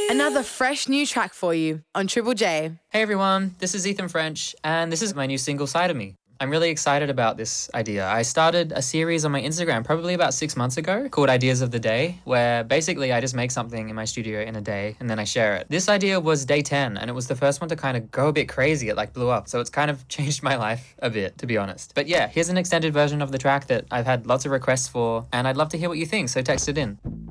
Another fresh new track for you on Triple J. Hey everyone, this is Ethan French, and this is my new single, Side of Me. I'm really excited about this idea. I started a series on my Instagram probably about 6 months ago called Ideas of the Day, where basically I just make something in my studio in a day and then I share it. This idea was day 10 and it was the first one to kind of go a bit crazy. It like blew up. So it's kind of changed my life a bit, to be honest. But yeah, here's an extended version of the track that I've had lots of requests for and I'd love to hear what you think, so text it in.